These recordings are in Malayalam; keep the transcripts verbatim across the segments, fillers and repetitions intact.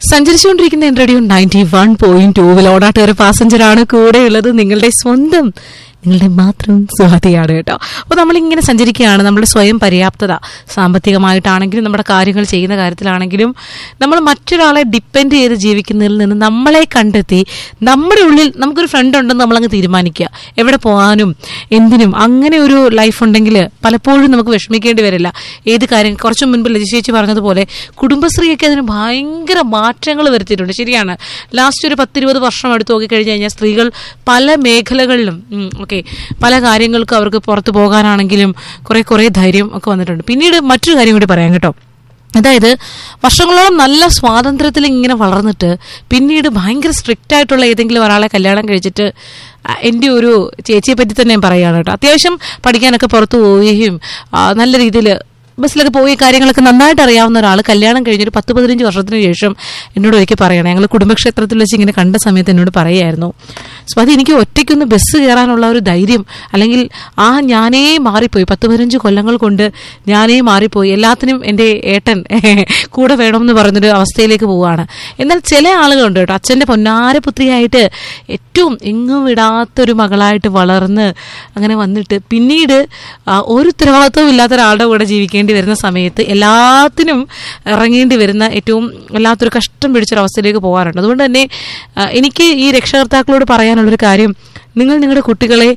സഞ്ചരിച്ചുകൊണ്ടിരിക്കുന്ന റേഡിയോ നയൻറ്റി വൺ പോയിന്റ് ടൂവിൽ ഓടാട്ടൊരു പാസഞ്ചറാണ് കൂടെയുള്ളത്. നിങ്ങളുടെ സ്വന്തം നിങ്ങളുടെ മാത്രം സ്വാതിയാണ് കേട്ടോ. അപ്പോൾ നമ്മളിങ്ങനെ സഞ്ചരിക്കുകയാണ്. നമ്മുടെ സ്വയം പര്യാപ്തത സാമ്പത്തികമായിട്ടാണെങ്കിലും നമ്മുടെ കാര്യങ്ങൾ ചെയ്യുന്ന കാര്യത്തിലാണെങ്കിലും നമ്മൾ മറ്റൊരാളെ ഡിപ്പെൻഡ് ചെയ്ത് ജീവിക്കുന്നതിൽ നിന്ന് നമ്മളെ കണ്ടെത്തി നമ്മുടെ ഉള്ളിൽ നമുക്കൊരു ഫ്രണ്ട് ഉണ്ടെന്ന് നമ്മളങ്ങ് തീരുമാനിക്കുക. എവിടെ പോകാനും എന്തിനും അങ്ങനെ ഒരു ലൈഫ് ഉണ്ടെങ്കിൽ പലപ്പോഴും നമുക്ക് വിഷമിക്കേണ്ടി വരില്ല. ഏത് കാര്യം കുറച്ചു മുൻപ് ലജിച്ചേച്ചി പറഞ്ഞതുപോലെ കുടുംബശ്രീയൊക്കെ അതിന് ഭയങ്കര മാറ്റങ്ങൾ വരുത്തിയിട്ടുണ്ട്. ശരിയാണ്. ലാസ്റ്റ് ഒരു പത്തിരുപത് വർഷം എടുത്ത് നോക്കിക്കഴിഞ്ഞ് കഴിഞ്ഞാൽ സ്ത്രീകൾ പല മേഖലകളിലും ഓക്കെ പല കാര്യങ്ങൾക്കും അവർക്ക് പുറത്തു പോകാനാണെങ്കിലും കുറെ കുറെ ധൈര്യം ഒക്കെ വന്നിട്ടുണ്ട്. പിന്നീട് മറ്റൊരു കാര്യം കൂടി പറയാം കേട്ടോ. അതായത് വർഷങ്ങളോളം നല്ല സ്വാതന്ത്ര്യത്തിൽ ഇങ്ങനെ വളർന്നിട്ട് പിന്നീട് ഭയങ്കര സ്ട്രിക്റ്റ് ആയിട്ടുള്ള ഏതെങ്കിലും ഒരാളെ കല്യാണം കഴിച്ചിട്ട് എൻ്റെ ഒരു ചേച്ചിയെ പറ്റി തന്നെ ഞാൻ പറയുകയാണ് കേട്ടോ. അത്യാവശ്യം പഠിക്കാനൊക്കെ പുറത്തു പോവുകയും നല്ല രീതിയിൽ ബസ്സിലൊക്കെ പോയി കാര്യങ്ങളൊക്കെ നന്നായിട്ട് അറിയാവുന്ന ഒരാൾ കല്യാണം കഴിഞ്ഞൊരു പത്ത് പതിനഞ്ച് വർഷത്തിന് ശേഷം എന്നോട് ഒരിക്കൽ പറയണം. ഞങ്ങൾ കുടുംബക്ഷേത്രത്തിൽ വെച്ച് ഇങ്ങനെ കണ്ട സമയത്ത് എന്നോട് പറയായിരുന്നു, സ്വാതി എനിക്ക് ഒറ്റയ്ക്കൊന്ന് ബസ് കയറാനുള്ള ഒരു ധൈര്യം അല്ലെങ്കിൽ ആ ഞാനേ മാറിപ്പോയി, പത്ത് പതിനഞ്ച് കൊല്ലങ്ങൾ കൊണ്ട് ഞാനേ മാറിപ്പോയി, എല്ലാത്തിനും എൻ്റെ ഏട്ടൻ കൂടെ വേണമെന്ന് പറഞ്ഞൊരു അവസ്ഥയിലേക്ക് പോവുകയാണ്. എന്നാൽ ചില ആളുകളുണ്ട് കേട്ടോ, അച്ഛൻ്റെ പൊന്നാരപുത്രിയായിട്ട് ഏറ്റവും എങ്ങും വിടാത്തൊരു മകളായിട്ട് വളർന്ന് അങ്ങനെ വന്നിട്ട് പിന്നീട് ഒരു ഉത്തരവാദിത്വം ഇല്ലാത്ത ഒരാളുടെ കൂടെ ജീവിക്കേണ്ടി വരുന്ന സമയത്ത് എല്ലാത്തിനും ഇറങ്ങേണ്ടി വരുന്ന ഏറ്റവും വല്ലാത്തൊരു കഷ്ടം പിടിച്ചൊരവസ്ഥയിലേക്ക് പോകാറുണ്ട്. അതുകൊണ്ട് തന്നെ എനിക്ക് ഈ രക്ഷകർത്താക്കളോട് പറയാനുള്ളൊരു കാര്യം, നിങ്ങൾ നിങ്ങളുടെ കുട്ടികളെ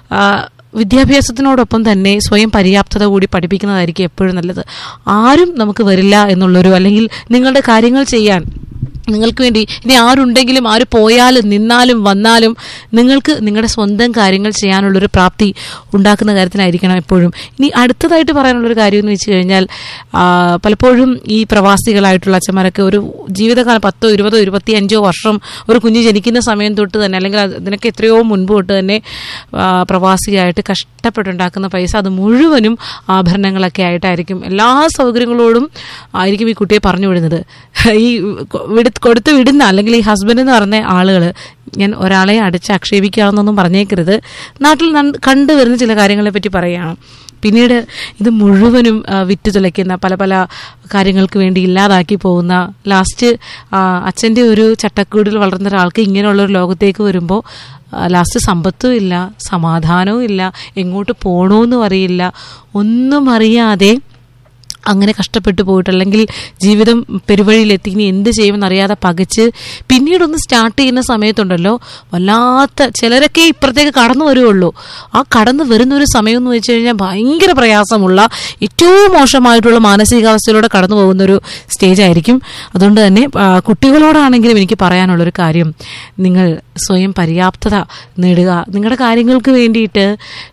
വിദ്യാഭ്യാസത്തിനോടൊപ്പം തന്നെ സ്വയം പര്യാപ്തത കൂടി പഠിപ്പിക്കുന്നതായിരിക്കും എപ്പോഴും നല്ലത്. ആരും നമുക്ക് വരില്ല എന്നുള്ളൊരു അല്ലെങ്കിൽ നിങ്ങളുടെ കാര്യങ്ങൾ ചെയ്യാൻ നിങ്ങൾക്ക് വേണ്ടി ഇനി ആരുണ്ടെങ്കിലും ആര് പോയാലും നിന്നാലും വന്നാലും നിങ്ങൾക്ക് നിങ്ങളുടെ സ്വന്തം കാര്യങ്ങൾ ചെയ്യാനുള്ളൊരു പ്രാപ്തി ഉണ്ടാക്കുന്ന കാര്യത്തിനായിരിക്കണം എപ്പോഴും. ഇനി അടുത്തതായിട്ട് പറയാനുള്ളൊരു കാര്യം എന്ന് വെച്ച് കഴിഞ്ഞാൽ പലപ്പോഴും ഈ പ്രവാസികളായിട്ടുള്ള അച്ഛന്മാരൊക്കെ ഒരു ജീവിതകാലം പത്തോ ഇരുപതോ ഇരുപത്തി അഞ്ചോ വർഷം ഒരു കുഞ്ഞ് ജനിക്കുന്ന സമയം തൊട്ട് തന്നെ അല്ലെങ്കിൽ അതിനൊക്കെ എത്രയോ മുൻപ് തൊട്ട് തന്നെ പ്രവാസിയായിട്ട് കഷ്ടപ്പെട്ടുണ്ടാക്കുന്ന പൈസ അത് മുഴുവനും ആഭരണങ്ങളൊക്കെ ആയിട്ടായിരിക്കും എല്ലാ സൗകര്യങ്ങളോടും ആയിരിക്കും ഈ കുട്ടിയെ പറഞ്ഞു വിടുന്നത്. ഈ വിട കൊടുത്ത് വിടുന്ന അല്ലെങ്കിൽ ഈ ഹസ്ബൻഡ് എന്ന് പറഞ്ഞ ആളുകൾ, ഞാൻ ഒരാളെ അടിച്ച് ആക്ഷേപിക്കാമെന്നൊന്നും പറഞ്ഞേക്കരുത്, നാട്ടിൽ കണ്ടുവരുന്ന ചില കാര്യങ്ങളെ പറ്റി പറയുകയാണ്. പിന്നീട് ഇത് മുഴുവനും വിറ്റ് തുലയ്ക്കുന്ന പല പല കാര്യങ്ങൾക്ക് വേണ്ടി ഇല്ലാതാക്കി പോകുന്ന ലാസ്റ്റ് അച്ഛൻ്റെ ഒരു ചട്ടക്കൂടിൽ വളർന്ന ഒരാൾക്ക് ഇങ്ങനെയുള്ളൊരു ലോകത്തേക്ക് വരുമ്പോൾ ലാസ്റ്റ് സമ്പത്തും ഇല്ല, സമാധാനവും ഇല്ല, എങ്ങോട്ട് പോകണമെന്നും അറിയില്ല, ഒന്നും അറിയാതെ അങ്ങനെ കഷ്ടപ്പെട്ടു പോയിട്ട് അല്ലെങ്കിൽ ജീവിതം പെരുവഴിയിലെത്തി ഇനി എന്ത് ചെയ്യുമെന്ന് അറിയാതെ പകച്ച് പിന്നീടൊന്ന് സ്റ്റാർട്ട് ചെയ്യുന്ന സമയത്തുണ്ടല്ലോ വല്ലാത്ത ചിലരൊക്കെ ഇപ്പുറത്തേക്ക് കടന്നു വരുവുള്ളൂ. ആ കടന്നു വരുന്നൊരു സമയം എന്ന് വെച്ച് കഴിഞ്ഞാൽ ഭയങ്കര പ്രയാസമുള്ള ഏറ്റവും മോശമായിട്ടുള്ള മാനസികാവസ്ഥയിലൂടെ കടന്നു പോകുന്നൊരു സ്റ്റേജ് ആയിരിക്കും. അതുകൊണ്ട് തന്നെ കുട്ടികളോടാണെങ്കിലും എനിക്ക് പറയാനുള്ളൊരു കാര്യം, നിങ്ങൾ സ്വയം പര്യാപ്തത നേടുക. നിങ്ങളുടെ കാര്യങ്ങൾക്ക് വേണ്ടിയിട്ട്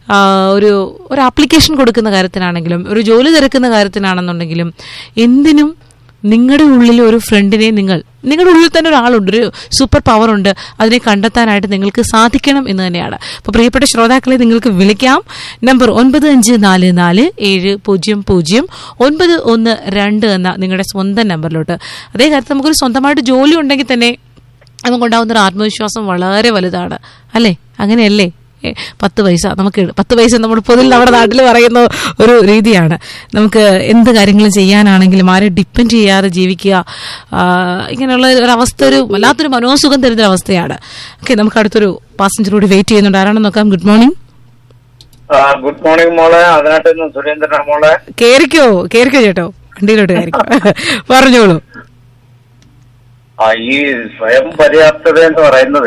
ഒരു ഒരു ആപ്ലിക്കേഷൻ കൊടുക്കുന്ന കാര്യത്തിനാണെങ്കിലും ഒരു ജോലി തിരക്കുന്ന കാര്യത്തിനാണെന്നുണ്ടെങ്കിലും എന്തിനും നിങ്ങളുടെ ഉള്ളിൽ ഒരു ഫ്രണ്ടിനെ നിങ്ങൾ നിങ്ങളുടെ ഉള്ളിൽ തന്നെ ഒരാളുണ്ട്, ഒരു സൂപ്പർ പവർ ഉണ്ട്, അതിനെ കണ്ടെത്താനായിട്ട് നിങ്ങൾക്ക് സാധിക്കണം എന്ന് തന്നെയാണ്. അപ്പോൾ പ്രിയപ്പെട്ട ശ്രോതാക്കളെ നിങ്ങൾക്ക് വിളിക്കാം. നമ്പർ ഒൻപത് അഞ്ച് നാല് നാല് ഏഴ് പൂജ്യം പൂജ്യം ഒൻപത് ഒന്ന് രണ്ട് എന്ന നിങ്ങളുടെ സ്വന്തം നമ്പറിലോട്ട്. അതേ കാര്യത്തിൽ നമുക്കൊരു സ്വന്തമായിട്ട് ജോലി ഉണ്ടെങ്കിൽ തന്നെ നമുക്കുണ്ടാകുന്നൊരു ആത്മവിശ്വാസം വളരെ വലുതാണ്, അല്ലേ? അങ്ങനെയല്ലേ? പത്ത് പൈസ നമുക്ക് പത്ത് പൈസ നമ്മൾ പൊതുവിൽ നമ്മുടെ നാട്ടിൽ പറയുന്ന ഒരു രീതിയാണ്. നമുക്ക് എന്ത് കാര്യങ്ങളും ചെയ്യാനാണെങ്കിലും ആരെ ഡിപ്പെൻഡ് ചെയ്യാതെ ജീവിക്കുക, ഇങ്ങനെയുള്ള ഒരവസ്ഥ ഒരു വല്ലാത്തൊരു മനോസുഖം തരുന്ന അവസ്ഥയാണ്. ഓക്കെ, നമുക്ക് അടുത്തൊരു പാസഞ്ചർ കൂടി വെയിറ്റ് ചെയ്യുന്നുണ്ട്. ആരാണെന്ന് നോക്കാം. Good morning. ഗുഡ് മോർണിംഗ് മോളെ. അതിനായിട്ട് സുരേന്ദ്രനാ മോളെ. കേറിക്കോ കേറിക്കോ ചേട്ടോ, വണ്ടിയിലോട്ട് കയറിക്കോ, പറഞ്ഞോളൂ. ഈ സ്വയം പര്യാപ്തത എന്ന് പറയുന്നത്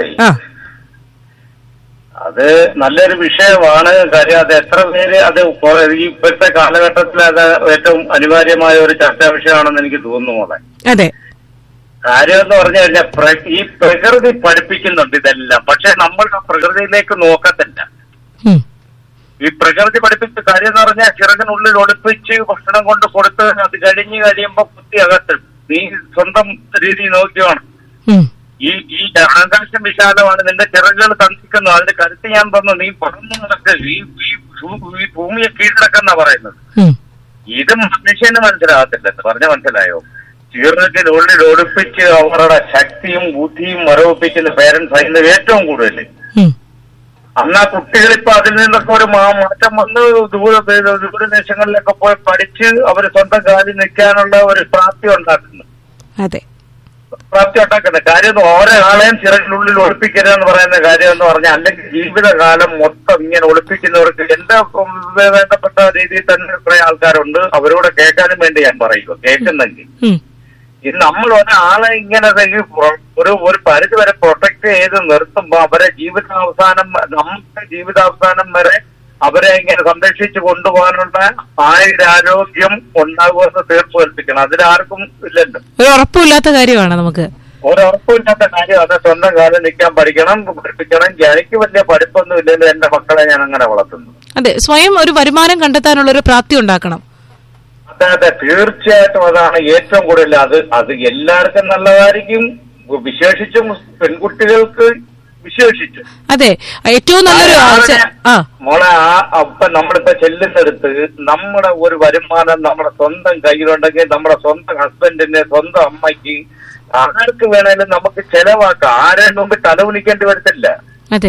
അത് നല്ലൊരു വിഷയമാണ്. കാര്യം അത് എത്ര പേര് അത് ഇപ്പോഴത്തെ കാലഘട്ടത്തിൽ അത് ഏറ്റവും അനിവാര്യമായ ഒരു ചർച്ചാ വിഷയമാണെന്ന് എനിക്ക് തോന്നുന്നു മോളെ. അതെ, കാര്യം എന്ന് പറഞ്ഞു കഴിഞ്ഞാൽ ഈ പ്രകൃതി പഠിപ്പിക്കുന്നുണ്ട് ഇതെല്ലാം, പക്ഷെ നമ്മൾ പ്രകൃതിയിലേക്ക് നോക്കത്തില്ല. ഈ പ്രകൃതി പഠിപ്പിച്ച കാര്യം എന്ന് പറഞ്ഞാൽ ചിറകിനുള്ളിൽ ഒളിപ്പിച്ച് ഭക്ഷണം കൊണ്ട് കൊടുത്ത് അത് കഴിഞ്ഞ് കഴിയുമ്പോ കുത്തി അകത്ത് നീ സ്വന്തം രീതി നോക്കിയാണ്. ഈ ഈ ആകാശം വിശാലമാണ്, നിന്റെ ചിറകുകൾ തന്നിക്കുന്നു, അതിന്റെ കരുത്ത് ഞാൻ തന്നു, നീ പറന്നു നടക്ക്, ഈ ഈ ഭൂമിയെ കീഴടക്കെന്നാ പറയുന്നത്. ഇത് മനുഷ്യന് മനസ്സിലാകത്തില്ല. പറഞ്ഞ മനസ്സിലായോ? ചിറകിനുള്ളിൽ ഒളിപ്പിച്ച് അവരുടെ ശക്തിയും ബുദ്ധിയും മരവിപ്പിക്കുന്ന പേരൻസ് ആയിരുന്നു ഏറ്റവും കൂടുതൽ. അന്ന് ആ കുട്ടികളിപ്പോ അതിൽ നിന്നൊക്കെ ഒരു മാറ്റം വന്ന് ദൂര ദൂരദേശങ്ങളിലൊക്കെ പോയി പഠിച്ച് അവർ സ്വന്തം കാലിൽ നിൽക്കാനുള്ള ഒരു പ്രാപ്തി ഉണ്ടാക്കുന്നു. പ്രാപ്തി ഉണ്ടാക്കുന്നത് കാര്യം ഒരാളെയും ചിറകിനുള്ളിൽ ഒളിപ്പിക്കരുതെന്ന് പറയുന്ന കാര്യം എന്ന് പറഞ്ഞാൽ, അല്ലെങ്കിൽ ജീവിതകാലം മൊത്തം ഇങ്ങനെ ഒളിപ്പിക്കുന്നവർക്ക് എന്റെ വേണ്ടപ്പെട്ട രീതിയിൽ തന്നെ കുറെ ആൾക്കാരുണ്ട്. അവരോട് കേൾക്കാനും വേണ്ടി ഞാൻ പറയുക, കേൾക്കുന്നെങ്കിൽ ഇത് നമ്മൾ ഒരാളെ ഇങ്ങനെ ഒരു ഒരു പരിധി വരെ പ്രൊട്ടക്ട് ചെയ്ത് നിർത്തുമ്പോ അവരെ ജീവിതാവസാനം നമ്മുടെ ജീവിതാവസാനം വരെ അവരെ ഇങ്ങനെ സംരക്ഷിച്ചു കൊണ്ടുപോകാനുള്ള ആയുരാരോഗ്യം ഉണ്ടാകുമെന്ന് തീർപ്പ് കൽപ്പിക്കണം. അതിലാർക്കും ഇല്ലല്ലോ, ഒരു ഉറപ്പില്ലാത്ത കാര്യമാണ് നമുക്ക്. ഒരുറപ്പില്ലാത്ത കാര്യമാണ്. സ്വന്തം കാലം നിൽക്കാൻ പഠിക്കണം, പഠിപ്പിക്കണം. എനിക്ക് വലിയ പഠിപ്പൊന്നും ഇല്ലെങ്കിലും എന്റെ മക്കളെ ഞാൻ അങ്ങനെ വളർത്തുന്നു. അതെ, സ്വയം ഒരു വരുമാനം കണ്ടെത്താനുള്ള ഒരു പ്രാപ്തി ഉണ്ടാക്കണം. അതെ അതെ, തീർച്ചയായിട്ടും അതാണ് ഏറ്റവും കൂടുതൽ. അത് അത് എല്ലാവർക്കും നല്ലതായിരിക്കും, വിശേഷിച്ചും പെൺകുട്ടികൾക്ക് വിശേഷിച്ചു. അതെ, ഏറ്റവും നല്ലൊരു മോളെ ആ ഇപ്പൊ നമ്മളിപ്പോ ചെല്ലുന്നിടത്ത് നമ്മുടെ ഒരു വരുമാനം നമ്മുടെ സ്വന്തം കയ്യിലുണ്ടെങ്കിൽ നമ്മുടെ സ്വന്തം ഹസ്ബൻഡിന്, സ്വന്തം അമ്മയ്ക്ക്, ആർക്ക് വേണേലും നമുക്ക് ചെലവാക്കാം. ആരെ മുമ്പ് തലകുനിക്കേണ്ടി വരത്തില്ല. അതെ,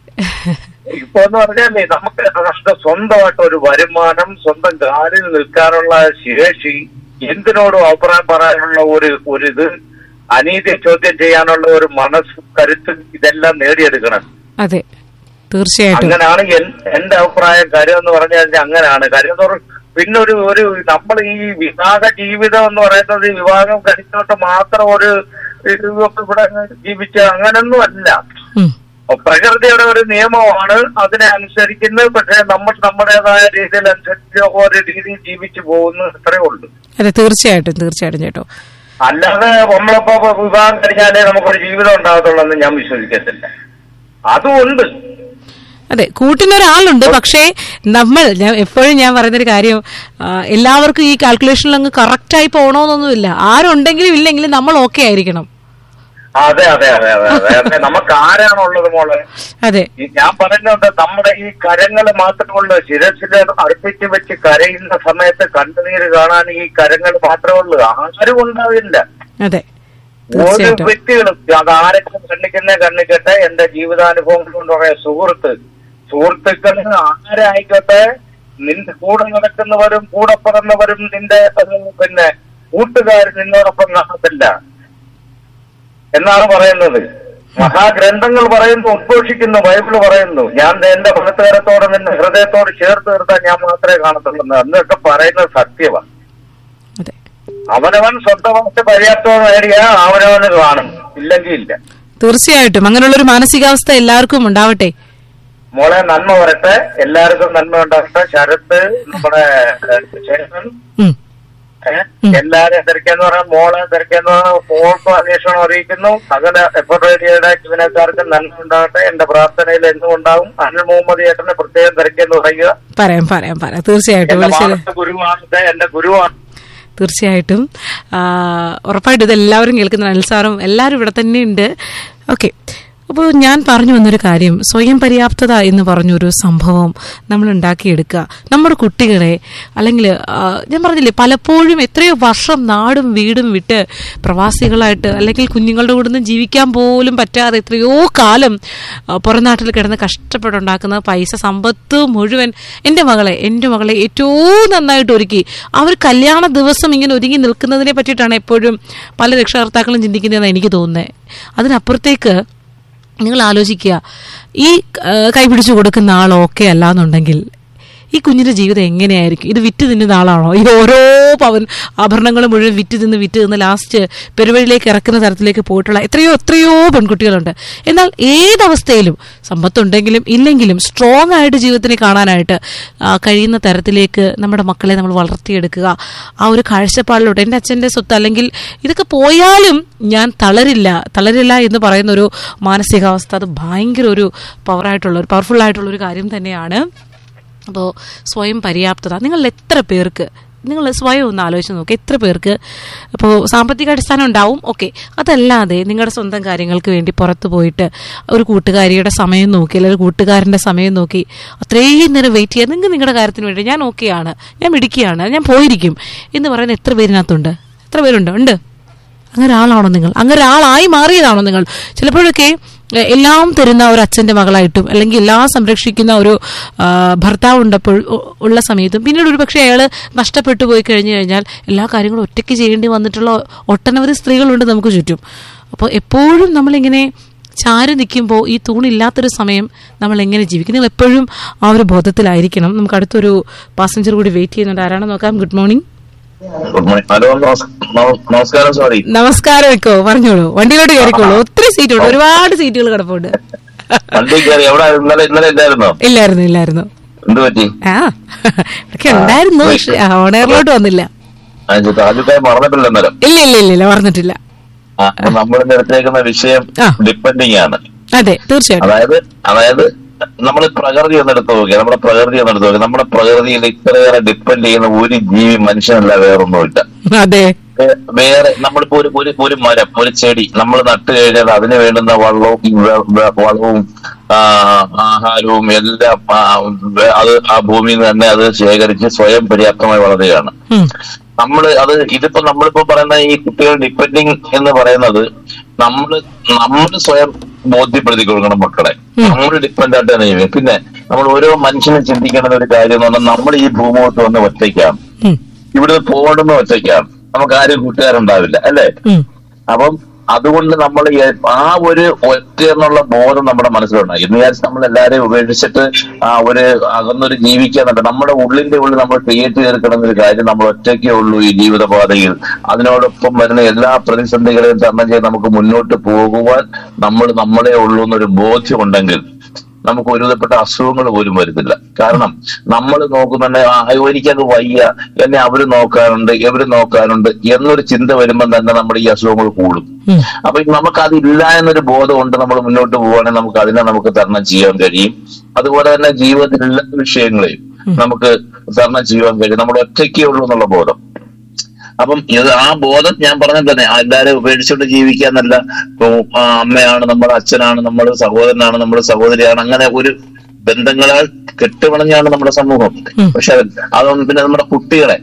ഇപ്പൊ എന്ന് പറഞ്ഞാലേ നമുക്ക് നമ്മുടെ സ്വന്തമായിട്ട് ഒരു വരുമാനം, സ്വന്തം കാലിൽ നിൽക്കാനുള്ള ശേഷി, എന്തിനോടും അഭിപ്രായം പറയാനുള്ള ഒരു ഒരിത്, അനീതി ചോദ്യം ചെയ്യാനുള്ള ഒരു മനസ്സ്, കരുത്ത്, ഇതെല്ലാം നേടിയെടുക്കണം. അതെ, തീർച്ചയായിട്ടും അങ്ങനെയാണ് എന്റെ അഭിപ്രായം. കാര്യം എന്ന് പറഞ്ഞു കഴിഞ്ഞാൽ അങ്ങനെയാണ് കാര്യം. പിന്നെ ഒരു ഒരു നമ്മൾ ഈ വിവാഹ ജീവിതം എന്ന് പറയുന്നത് വിവാഹം കഴിച്ചോട്ട് മാത്രം ഒരു ഇവിടെ ജീവിച്ച അങ്ങനൊന്നും അല്ല. പ്രകൃതിയുടെ ഒരു നിയമമാണ്, അതിനെ അനുസരിക്കുന്നത്. പക്ഷെ നമ്മൾ നമ്മുടേതായ രീതിയിൽ അനുസരിച്ച് ഓരോ രീതിയിൽ ജീവിച്ചു പോകുന്നു, അത്രേ ഉള്ളൂ. അതെ, തീർച്ചയായിട്ടും തീർച്ചയായിട്ടും ചേട്ടോ. അല്ലാതെ നമ്മളിപ്പോ വിവാഹം കഴിഞ്ഞാലേ നമുക്കൊരു ജീവിതം ഉണ്ടാകത്തുള്ളൂ എന്ന് ഞാൻ വിശ്വസിക്കത്തില്ല. അതുകൊണ്ട് അതെ, കൂട്ടിനൊരാളുണ്ട്. പക്ഷേ നമ്മൾ ഞാൻ എപ്പോഴും ഞാൻ പറയുന്നൊരു കാര്യം, എല്ലാവർക്കും ഈ കാൽക്കുലേഷനിൽ അങ്ങ് കറക്റ്റായി പോകണമെന്നൊന്നുമില്ല. ആരുണ്ടെങ്കിലും ഇല്ലെങ്കിലും നമ്മൾ ഓക്കെ ആയിരിക്കണം. അതെ അതെ അതെ അതെ അതെ നമുക്ക് ആരാണുള്ളത് മോളെ? അതെ, ഞാൻ പറയുന്നുണ്ട്, നമ്മുടെ ഈ കരങ്ങൾ മാത്രമുള്ളൂ. ശിരസില് അടുപ്പിച്ച് വെച്ച് കരയുന്ന സമയത്ത് കണ്ണുനീര് കാണാൻ ഈ കരങ്ങൾ മാത്രമേ ഉള്ളൂ, ആരും ഉണ്ടാവില്ല. അതെ, ഒരു വ്യക്തികളും അത് ആരെങ്കിലും കണ്ണിക്കുന്ന കണ്ണിക്കട്ടെ. എന്റെ ജീവിതാനുഭവങ്ങൾ കൊണ്ട് പറയാം, സുഹൃത്ത് സുഹൃത്തുക്കൾ ആരായിക്കോട്ടെ, നിന്റെ കൂടെ നടക്കുന്നവരും കൂടെ പിറന്നവരും നിന്റെ പിന്നെ കൂട്ടുകാർ നിന്നോടൊപ്പം കാണത്തില്ല എന്നാണ് പറയുന്നത്. മഹാഗ്രന്ഥങ്ങൾ പറയുന്നു, ഉദ്ഘോഷിക്കുന്നു, ബൈബിള് പറയുന്നു, ഞാൻ എന്റെ മനസ്സുകാരത്തോട് നിന്റെ ഹൃദയത്തോട് ചേർത്ത് നിർത്താൻ ഞാൻ മാത്രമേ കാണത്തുള്ളൂ. എന്നൊക്കെ പറയുന്നത് സത്യമാണ്. അവനവൻ സ്വന്തമായിട്ട് പര്യാപ്തം നേടിയ അവനവന് കാണും, ഇല്ലെങ്കിൽ ഇല്ല. തീർച്ചയായിട്ടും അങ്ങനെയുള്ള ഒരു മാനസികാവസ്ഥ എല്ലാവർക്കും ഉണ്ടാവട്ടെ മോളെ. നന്മ വരട്ടെ, എല്ലാവർക്കും നന്മ ഉണ്ടാകട്ടെ. ശരത്ത്, നമ്മുടെ ശേഷൻ, എല്ലാരും തിരക്കെന്ന് പറഞ്ഞാൽ മോളെ തിരക്കെന്ന് പറഞ്ഞാൽ മോൾക്കും അന്വേഷണം അറിയിക്കുന്നു. സകല എഫ്ഐഡിയുടെ ജീവനക്കാർക്കും നന്മ ഉണ്ടാകട്ടെ. എന്റെ പ്രാർത്ഥനയിൽ എന്നും ഉണ്ടാവും. അനിൽ മുഹമ്മദ് ചേട്ടനെ പ്രത്യേകം തിരക്കെന്ന് പറയുക. പറയാം പറയാം പറയാം തീർച്ചയായിട്ടും. ഗുരുവാണ്, എന്റെ ഗുരുവാണ്. തീർച്ചയായിട്ടും ഉറപ്പായിട്ടും ഇത് എല്ലാവരും കേൾക്കുന്ന അനിൽ സാറും എല്ലാവരും ഇവിടെ തന്നെ ഉണ്ട്. ഓക്കെ, അപ്പോൾ ഞാൻ പറഞ്ഞു വന്നൊരു കാര്യം, സ്വയം പര്യാപ്തത എന്ന് പറഞ്ഞൊരു സംഭവം നമ്മൾ ഉണ്ടാക്കിയെടുക്കുക. നമ്മുടെ കുട്ടികളെ, അല്ലെങ്കിൽ ഞാൻ പറഞ്ഞില്ലേ, പലപ്പോഴും എത്രയോ വർഷം നാടും വീടും വിട്ട് പ്രവാസികളായിട്ട് അല്ലെങ്കിൽ കുഞ്ഞുങ്ങളുടെ കൂടെ നിന്ന് ജീവിക്കാൻ പോലും പറ്റാതെ എത്രയോ കാലം പുറം നാട്ടിൽ കിടന്ന് കഷ്ടപ്പെട്ടുണ്ടാക്കുന്ന പൈസ സമ്പത്ത് മുഴുവൻ എൻ്റെ മകളെ എൻ്റെ മകളെ ഏറ്റവും നന്നായിട്ട് ഒരുക്കി അവർ കല്യാണ ദിവസം ഇങ്ങനെ ഒരുങ്ങി നിൽക്കുന്നതിനെ പറ്റിയിട്ടാണ് എപ്പോഴും പല രക്ഷകർത്താക്കളും ചിന്തിക്കുന്നതെന്ന് എനിക്ക് തോന്നുന്നത്. അതിനപ്പുറത്തേക്ക് നിങ്ങൾ ആലോചിക്കുക, ഈ കൈപിടിച്ചു കൊടുക്കുന്ന ആൾ ഓക്കെ അല്ലാന്നുണ്ടെങ്കിൽ ഈ കുഞ്ഞിന്റെ ജീവിതം എങ്ങനെയായിരിക്കും? ഇത് വിറ്റ് തിന്നുന്ന ആളാണോ? ഈ ഓരോ പവൻ ആഭരണങ്ങൾ മുഴുവൻ വിറ്റ് തിന്ന് വിറ്റ് തിന്ന് ലാസ്റ്റ് പെരുവഴിയിലേക്ക് ഇറക്കുന്ന തരത്തിലേക്ക് പോയിട്ടുള്ള എത്രയോ എത്രയോ പെൺകുട്ടികളുണ്ട്. എന്നാൽ ഏതവസ്ഥയിലും സമ്പത്തുണ്ടെങ്കിലും ഇല്ലെങ്കിലും സ്ട്രോങ് ആയിട്ട് ജീവിതത്തിനെ കാണാനായിട്ട് കഴിയുന്ന തരത്തിലേക്ക് നമ്മുടെ മക്കളെ നമ്മൾ വളർത്തിയെടുക്കുക. ആ ഒരു കാഴ്ചപ്പാടിലൂടെ എൻ്റെ അച്ഛൻ്റെ സ്വത്ത് അല്ലെങ്കിൽ ഇതൊക്കെ പോയാലും ഞാൻ തളരില്ല തളരില്ല എന്ന് പറയുന്ന ഒരു മാനസികാവസ്ഥ, അത് ഭയങ്കര ഒരു പവറായിട്ടുള്ള ഒരു പവർഫുൾ ആയിട്ടുള്ള ഒരു കാര്യം തന്നെയാണ്. അപ്പോൾ സ്വയം പര്യാപ്തത നിങ്ങളിൽ എത്ര പേർക്ക്, നിങ്ങൾ സ്വയം ഒന്ന് ആലോചിച്ച് നോക്കുക, എത്ര പേർക്ക് ഇപ്പോൾ സാമ്പത്തിക അടിസ്ഥാനം ഉണ്ടാവും, ഓക്കെ, അതല്ലാതെ നിങ്ങളുടെ സ്വന്തം കാര്യങ്ങൾക്ക് വേണ്ടി പുറത്ത് പോയിട്ട് ഒരു കൂട്ടുകാരിയുടെ സമയം നോക്കി അല്ലെങ്കിൽ കൂട്ടുകാരൻ്റെ സമയം നോക്കി അത്രയും നേരം വെയിറ്റ് ചെയ്യുക, നിങ്ങൾക്ക് നിങ്ങളുടെ കാര്യത്തിന് വേണ്ടി ഞാൻ ഓക്കെയാണ്, ഞാൻ മിടിക്കുകയാണ്, ഞാൻ പോയിരിക്കും എന്ന് പറയുന്ന എത്ര പേരിനകത്തുണ്ട്? എത്ര പേരുണ്ട്? ഉണ്ട്. അങ്ങനെ ആളാണോ നിങ്ങൾ? അങ്ങനെ ആളായി മാറിയതാണോ നിങ്ങൾ? ചിലപ്പോഴൊക്കെ എല്ലാം തരുന്ന ഒരു അച്ഛന്റെ മകളായിട്ടും അല്ലെങ്കിൽ എല്ലാം സംരക്ഷിക്കുന്ന ഒരു ഭർത്താവ് ഉണ്ടപ്പോൾ ഉള്ള സമയത്തും പിന്നീട് ഒരു പക്ഷേ അയാൾ നഷ്ടപ്പെട്ടു പോയി കഴിഞ്ഞു കഴിഞ്ഞാൽ എല്ലാ കാര്യങ്ങളും ഒറ്റയ്ക്ക് ചെയ്യേണ്ടി വന്നിട്ടുള്ള ഒട്ടനവധി സ്ത്രീകളുണ്ട് നമുക്ക് ചുറ്റും. അപ്പോൾ എപ്പോഴും നമ്മളിങ്ങനെ ചാരി നിൽക്കുമ്പോൾ ഈ തൂണില്ലാത്തൊരു സമയം നമ്മൾ എങ്ങനെ ജീവിക്കും? നിങ്ങൾ എപ്പോഴും ആ ഒരു ബോധത്തിലായിരിക്കണം. നമുക്ക് അടുത്തൊരു പാസഞ്ചർ കൂടി വെയിറ്റ് ചെയ്യുന്നുണ്ട്. ആരാണെന്ന് നോക്കാം. Good morning. ഹലോ, നമസ്കാരം. സോറി, നമസ്കാരം. വെക്കോ, പറഞ്ഞോളൂ. വണ്ടിയിലോട്ട് കയറിക്കോളൂ. ഒത്തിരി സീറ്റുണ്ട്, ഒരുപാട് സീറ്റുകൾ കിടപ്പുണ്ട്. ഇല്ലായിരുന്നു ഇല്ലായിരുന്നു ആ ഒക്കെ ഉണ്ടായിരുന്നു, പക്ഷെ ഓണറിലോട്ട് വന്നില്ല. ഇല്ല ഇല്ല ഇല്ല ഇല്ല പറഞ്ഞിട്ടില്ല. നമ്മളിന്ന് എടുത്തേക്കുന്ന വിഷയം ഡിപ്പെൻഡിങ് ആണ്. അതെ, തീർച്ചയായിട്ടും. അതായത് അതായത് നമ്മൾ പ്രകൃതി ഒന്നെടുത്ത് നോക്കിയാൽ നമ്മുടെ പ്രകൃതി ഒന്നെടുത്ത് നോക്കിയാൽ നമ്മുടെ പ്രകൃതിയിൽ ഇത്രയേറെ ഡിപ്പെൻഡ് ചെയ്യുന്ന ഒരു ജീവി മനുഷ്യനല്ല, വേറൊന്നുമില്ല. അതെ, വേറെ നമ്മളിപ്പോ ഒരു ഒരു ഒരു മരം, ഒരു ചെടി നമ്മൾ നട്ടു കഴിഞ്ഞാൽ അതിന് വേണ്ടുന്ന വെള്ളവും വളവും ആഹാരവും എല്ലാം അത് ആ ഭൂമിയിൽ നിന്ന് തന്നെ അത് ശേഖരിച്ച് സ്വയം പര്യാപ്തമായി വളരുകയാണ്. നമ്മള് അത് ഇതിപ്പോ നമ്മളിപ്പോ പറയുന്ന ഈ കുട്ടികൾ ഡിപ്പെൻഡിങ് എന്ന് പറയുന്നത് നമ്മള് നമ്മള് സ്വയം ബോധ്യപ്പെടുത്തി കൊടുക്കണം മക്കളെ. നമ്മൾ ഡിപ്പെൻഡ് ആയിട്ട് തന്നെ ചെയ്യും. പിന്നെ നമ്മൾ ഓരോ മനുഷ്യനും ചിന്തിക്കേണ്ട ഒരു കാര്യം എന്ന് പറഞ്ഞാൽ നമ്മൾ ഈ ഭൂമുഖത്ത് വന്ന് ഒറ്റയ്ക്കാണ്, ഇവിടുന്ന് പോകണമെന്ന് ഒറ്റയ്ക്കാണ്, നമുക്ക് ആരും കൂട്ടുകാരുണ്ടാവില്ല, അല്ലേ? അപ്പം അതുകൊണ്ട് നമ്മൾ ആ ഒരു ഒറ്റ എന്നുള്ള ബോധം നമ്മുടെ മനസ്സിലുണ്ടായി. എന്ന് വിചാരിച്ച് നമ്മൾ എല്ലാവരെയും ഉപേക്ഷിച്ചിട്ട് ആ ഒരു അകന്നൊരു ജീവിക്കാന്നുണ്ട്. നമ്മുടെ ഉള്ളിന്റെ ഉള്ളിൽ നമ്മൾ ക്രിയേറ്റ് ചെയ്തെടുക്കണമെന്നൊരു കാര്യം നമ്മൾ ഒറ്റയ്ക്കേ ഉള്ളൂ ഈ ജീവിതപാതയിൽ. അതിനോടൊപ്പം വരുന്ന എല്ലാ പ്രതിസന്ധികളെയും തരണം ചെയ്ത് നമുക്ക് മുന്നോട്ട് പോകുവാൻ നമ്മൾ നമ്മളെ ഉള്ളൂ എന്നൊരു ബോധ്യമുണ്ടെങ്കിൽ നമുക്ക് ഒരുവിധപ്പെട്ട അസുഖങ്ങൾ പോലും വരുന്നില്ല. കാരണം നമ്മൾ നോക്കുന്ന എനിക്കത് വയ്യ, എന്നെ അവര് നോക്കാറുണ്ട്, ഇവര് നോക്കാറുണ്ട് എന്നൊരു ചിന്ത വരുമ്പോൾ തന്നെ നമ്മുടെ ഈ അസുഖങ്ങൾ കൂടും. അപ്പൊ നമുക്ക് അതില്ല എന്നൊരു ബോധമുണ്ട്. നമ്മൾ മുന്നോട്ട് പോവുകയാണെങ്കിൽ നമുക്ക് അതിനെ നമുക്ക് തരണം ചെയ്യാൻ കഴിയും. അതുപോലെ തന്നെ ജീവിതത്തിൽ എല്ലാ വിഷയങ്ങളെയും നമുക്ക് തരണം ചെയ്യാൻ കഴിയും. നമ്മൾ ഒറ്റയ്ക്കേ ഉള്ളൂ എന്നുള്ള ബോധം. അപ്പം ഇത് ആ ബോധം ഞാൻ പറഞ്ഞ തന്നെ എല്ലാവരെയും ഉപേക്ഷിച്ചുകൊണ്ട് ജീവിക്കാന്നല്ല. ഇപ്പൊ അമ്മയാണ്, നമ്മുടെ അച്ഛനാണ്, നമ്മുടെ സഹോദരനാണ്, നമ്മുടെ സഹോദരിയാണ്, അങ്ങനെ ഒരു ബന്ധങ്ങളാൽ കെട്ടുപിണഞ്ഞാണ് നമ്മുടെ സമൂഹം. പക്ഷെ അതൊന്നും പിന്നെ നമ്മുടെ കുട്ടികളെ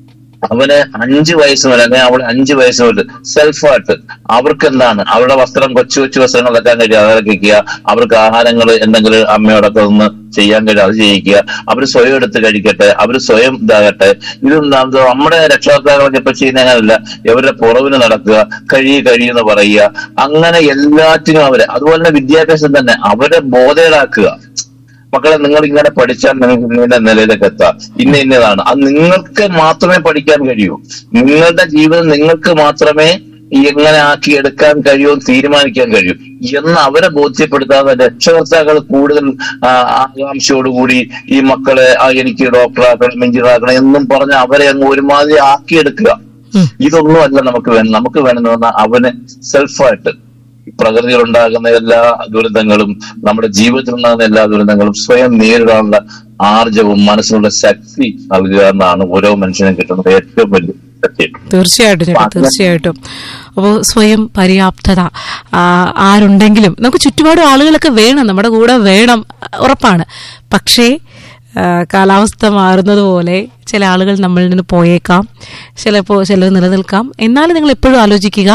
അവന് അഞ്ചു വയസ്സ് മുതൽ അല്ലെങ്കിൽ അവള് അഞ്ചു വയസ്സ് മുതൽ സെൽഫായിട്ട് അവർക്ക് എന്താണ് അവരുടെ വസ്ത്രം, കൊച്ചു കൊച്ചു വസ്ത്രങ്ങൾ വെക്കാൻ കഴിയുക, അതൊക്കെ അവർക്ക് ആഹാരങ്ങൾ എന്തെങ്കിലും അമ്മയോടൊക്കെ ഒന്ന് ചെയ്യാൻ കഴിയും, അത് ചെയ്യിക്കുക. അവര് സ്വയം എടുത്ത് കഴിക്കട്ടെ, അവര് സ്വയം ഇതാകട്ടെ. ഇത് നമ്മുടെ രക്ഷകർത്താക്കളൊക്കെ ഇപ്പൊ ചെയ്യുന്ന അങ്ങനല്ല. ഇവരുടെ പുറവിന് നടക്കുക, കഴിയ കഴിയെന്ന് പറയുക, അങ്ങനെ എല്ലാറ്റിനും അവര്. അതുപോലെ തന്നെ വിദ്യാഭ്യാസം തന്നെ അവരെ ബോധേടാക്കുക. മക്കളെ, നിങ്ങൾ ഇങ്ങനെ പഠിച്ചാൽ നിങ്ങൾക്ക് ഇങ്ങനെ നിലയിലേക്ക് എത്താം, ഇന്ന ഇന്നതാണ്. അത് നിങ്ങൾക്ക് മാത്രമേ പഠിക്കാൻ കഴിയൂ. നിങ്ങളുടെ ജീവിതം നിങ്ങൾക്ക് മാത്രമേ എങ്ങനെ ആക്കിയെടുക്കാൻ കഴിയുമോ തീരുമാനിക്കാൻ കഴിയും എന്ന് അവരെ ബോധ്യപ്പെടുത്താതെ രക്ഷകർത്താക്കൾ കൂടുതൽ ആകാംക്ഷയോടുകൂടി ഈ മക്കളെ എനിക്ക് ഡോക്ടറാക്കണം, എഞ്ചിനീയറാക്കണം എന്നും പറഞ്ഞ് അവരെ അങ്ങ് ഒരുമാതിരി ആക്കിയെടുക്കുക. ഇതൊന്നും അല്ല നമുക്ക് വേണം. നമുക്ക് വേണമെന്ന് പറഞ്ഞാൽ അവന് സെൽഫായിട്ട് പ്രകൃതിയിലുണ്ടാകുന്ന എല്ലാ ദുരിതങ്ങളും, നമ്മുടെ ജീവിതത്തിൽ ഉണ്ടാകുന്ന എല്ലാ ദുരിതങ്ങളും സ്വയം നേരിടാനുള്ള ആർജവും മനസ്സിനുള്ള ശക്തി നൽകുക എന്നാണ് ഓരോ മനുഷ്യനും കിട്ടുന്നത് ഏറ്റവും വലിയ സത്യം. തീർച്ചയായിട്ടും തീർച്ചയായിട്ടും. അപ്പോൾ സ്വയം പര്യാപ്തത ആരുണ്ടെങ്കിലും നമുക്ക് ചുറ്റുപാടും ആളുകളൊക്കെ വേണം, നമ്മുടെ കൂടെ വേണം, ഉറപ്പാണ്. പക്ഷേ കാലാവസ്ഥ മാറുന്നത് പോലെ ചില ആളുകൾ നമ്മളിൽ നിന്ന് പോയേക്കാം, ചിലപ്പോൾ ചിലർ നിലനിൽക്കാം. എന്നാലും നിങ്ങൾ എപ്പോഴും ആലോചിക്കുക,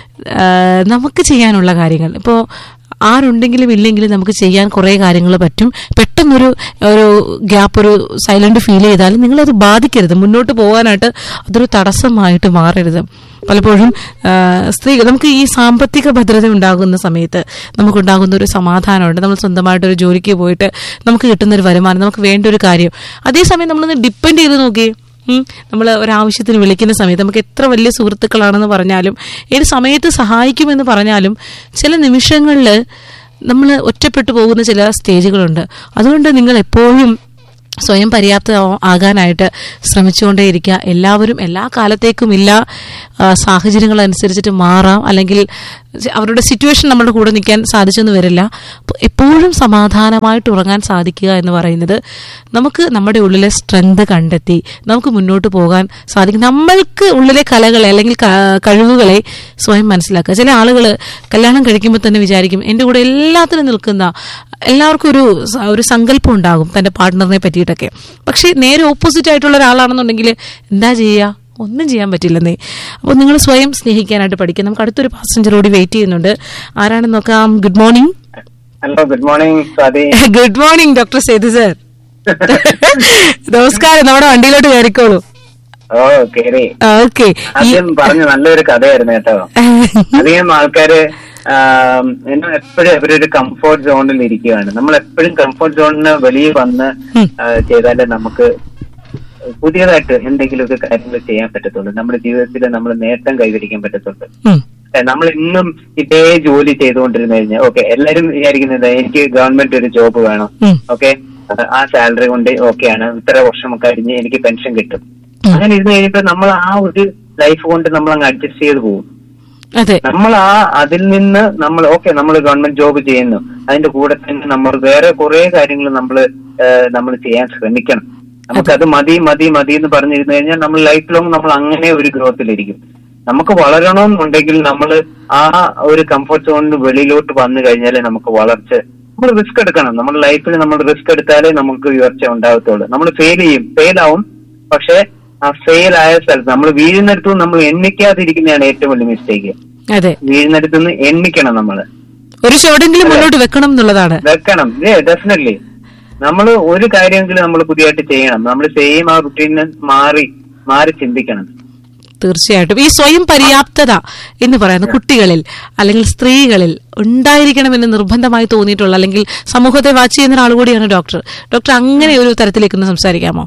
നമുക്ക് ചെയ്യാനുള്ള കാര്യങ്ങൾ ഇപ്പോൾ ആരുണ്ടെങ്കിലും ഇല്ലെങ്കിലും നമുക്ക് ചെയ്യാൻ കുറേ കാര്യങ്ങൾ പറ്റും. പെട്ടെന്നൊരു ഒരു ഗ്യാപ്പ്, ഒരു സൈലന്റ് ഫീൽ ചെയ്താലും നിങ്ങളത് ബാധിക്കരുത്. മുന്നോട്ട് പോകാനായിട്ട് അതൊരു തടസ്സമായിട്ട് മാറരുത്. പലപ്പോഴും സ്ത്രീകൾ നമുക്ക് ഈ സാമ്പത്തിക ഭദ്രത ഉണ്ടാകുന്ന സമയത്ത് നമുക്കുണ്ടാകുന്ന ഒരു സമാധാനമുണ്ട്. നമ്മൾ സ്വന്തമായിട്ടൊരു ജോലിക്ക് പോയിട്ട് നമുക്ക് കിട്ടുന്നൊരു വരുമാനം, നമുക്ക് വേണ്ട ഒരു കാര്യം. അതേസമയം നമ്മളൊന്ന് ഡിപ്പെൻഡ് ചെയ്ത് നോക്കിയേ. നമ്മൾ ഒരാവശ്യത്തിന് വിളിക്കുന്ന സമയത്ത് നമുക്ക് എത്ര വലിയ സുഹൃത്തുക്കളാണെന്ന് പറഞ്ഞാലും ഏത് സമയത്ത് സഹായിക്കുമെന്ന് പറഞ്ഞാലും ചില നിമിഷങ്ങളിൽ നമ്മൾ ഒറ്റപ്പെട്ടു പോകുന്ന ചില സ്റ്റേജുകളുണ്ട്. അതുകൊണ്ട് നിങ്ങൾ എപ്പോഴും സ്വയം പര്യാപ്ത ആകാനായിട്ട് ശ്രമിച്ചുകൊണ്ടേയിരിക്കുക. എല്ലാവരും എല്ലാ കാലത്തേക്കും ഇല്ല, സാഹചര്യങ്ങൾ അനുസരിച്ചിട്ട് മാറാം, അല്ലെങ്കിൽ അവരുടെ സിറ്റുവേഷൻ നമ്മുടെ കൂടെ നിൽക്കാൻ സാധിച്ചെന്ന് വരില്ല. എപ്പോഴും സമാധാനമായിട്ട് ഉറങ്ങാൻ സാധിക്കുക എന്ന് പറയുന്നത് നമുക്ക് നമ്മുടെ ഉള്ളിലെ സ്ട്രെങ്ത് കണ്ടെത്തി നമുക്ക് മുന്നോട്ട് പോകാൻ സാധിക്കും. നമ്മൾക്ക് ഉള്ളിലെ കലകളെ അല്ലെങ്കിൽ കഴിവുകളെ സ്വയം മനസ്സിലാക്കുക. ചില ആളുകൾ കല്യാണം കഴിക്കുമ്പോൾ തന്നെ വിചാരിക്കും എൻ്റെ കൂടെ എല്ലാത്തിനും നിൽക്കുന്ന, എല്ലാവർക്കും ഒരു ഒരു സങ്കല്പം ഉണ്ടാകും തൻ്റെ പാർട്ട്ണറിനെ പറ്റിയിട്ടൊക്കെ. പക്ഷേ നേരെ ഓപ്പോസിറ്റ് ആയിട്ടുള്ള ഒരാളാണെന്നുണ്ടെങ്കിൽ എന്താ ചെയ്യുക? ഒന്നും ചെയ്യാൻ പറ്റില്ലെന്നേ. അപ്പോൾ നിങ്ങൾ സ്വയം സ്നേഹിക്കാനായിട്ട് പഠിക്കുക. നമുക്ക് അടുത്തൊരു പാസഞ്ചർ കൂടി വെയിറ്റ് ചെയ്യുന്നുണ്ട്. ആരാണെന്ന് നോക്കാം. Good morning. Hello, good morning Swathi. Good morning doctor Sethu sir. നമസ്കാരം. നമ്മുടെ വണ്ടിയിലോട്ട് കയറിക്കോളൂ. ഓ കേറി. ഓക്കെ. ആദ്യം പറഞ്ഞ നല്ലൊരു കഥയായിരുന്നു കേട്ടോ. അധികം ആൾക്കാര് എപ്പോഴും അവരൊരു കംഫോർട്ട് സോണിൽ ഇരിക്കുകയാണ്. നമ്മൾ എപ്പോഴും കംഫോർട്ട് സോണിന് വെളിയിൽ വന്ന് ചെയ്താലേ നമുക്ക് പുതിയതായിട്ട് എന്തെങ്കിലുമൊക്കെ കാര്യങ്ങൾ ചെയ്യാൻ പറ്റത്തുള്ളൂ. നമ്മുടെ ജീവിതത്തിൽ നമ്മൾ നേട്ടം കൈവരിക്കാൻ പറ്റത്തുള്ളൂ. നമ്മൾ ഇന്നും ഇതേ ജോലി ചെയ്തുകൊണ്ടിരുന്നു കഴിഞ്ഞാൽ ഓക്കെ, എല്ലാരും വിചാരിക്കുന്നത് എനിക്ക് ഗവൺമെന്റ് ഒരു ജോബ് വേണം, ഓക്കെ, ആ സാലറി കൊണ്ട് ഓക്കെയാണ്, ഇത്ര വർഷം കഴിഞ്ഞ് എനിക്ക് പെൻഷൻ കിട്ടും. അങ്ങനെ ഇരുന്ന് കഴിഞ്ഞപ്പോ നമ്മൾ ആ ഒരു ലൈഫ് കൊണ്ട് നമ്മൾ അങ്ങ് അഡ്ജസ്റ്റ് ചെയ്ത് പോകും. നമ്മൾ ആ അതിൽ നിന്ന് നമ്മൾ ഓക്കെ നമ്മൾ ഗവൺമെന്റ് ജോബ് ചെയ്യുന്നു, അതിന്റെ കൂടെ തന്നെ നമ്മൾ വേറെ കുറെ കാര്യങ്ങൾ നമ്മൾ നമ്മൾ ചെയ്യാൻ ശ്രമിക്കണം. നമുക്കത് മതി മതി മതി എന്ന് പറഞ്ഞിരുന്നു കഴിഞ്ഞാൽ നമ്മൾ ലൈഫ് ലോങ് നമ്മൾ അങ്ങനെ ഒരു ഗ്രോത്തിലിരിക്കും. നമുക്ക് വളരണമെന്നുണ്ടെങ്കിൽ നമ്മൾ ആ ഒരു കംഫർട്ട് സോണിന് വെളിയിലോട്ട് വന്നു കഴിഞ്ഞാലേ നമുക്ക് വളർച്ച. നമ്മൾ റിസ്ക് എടുക്കണം. നമ്മുടെ ലൈഫിൽ നമ്മൾ റിസ്ക് എടുത്താലേ നമുക്ക് ഉയർച്ച ഉണ്ടാകത്തുള്ളൂ. നമ്മൾ ഫെയിൽ ചെയ്യും, ഫെയിൽ ആവും. പക്ഷെ ആ ഫെയിൽ ആയ സ്ഥലത്ത് നമ്മൾ വീഴുന്നിടത്തു നമ്മൾ എണ്ണിക്കാതിരിക്കുന്നതാണ് ഏറ്റവും വലിയ മിസ്റ്റേക്ക്. വീഴുന്നിടത്തു നിന്ന് എണ്ണിക്കണം. നമ്മള് ഒരു ഷോട്ടെങ്കിലും മുന്നോട്ട് വെക്കണം എന്നുള്ളതാണ്. വെക്കണം, ഡെഫിനറ്റ്ലി. നമ്മൾ ഒരു കാര്യമെങ്കിലും നമ്മൾ പുതിയതായിട്ട് ചെയ്യണം. നമ്മൾ സെയിം ആ റുട്ടീനിൽ മാറി മാറി ചിന്തിക്കണം. തീർച്ചയായിട്ടും ഈ സ്വയം പര്യാപ്തത എന്ന് പറയുന്ന കുട്ടികളിൽ അല്ലെങ്കിൽ സ്ത്രീകളിൽ ഉണ്ടായിരിക്കണമെന്ന് നിർബന്ധമായി തോന്നിയിട്ടുള്ള അല്ലെങ്കിൽ സമൂഹത്തെ വാച്ച് ചെയ്യുന്ന ഒരാൾ കൂടിയാണ് ഡോക്ടർ. ഡോക്ടർ അങ്ങനെ ഒരു തരത്തിലേക്ക് ഒന്ന് സംസാരിക്കാമോ?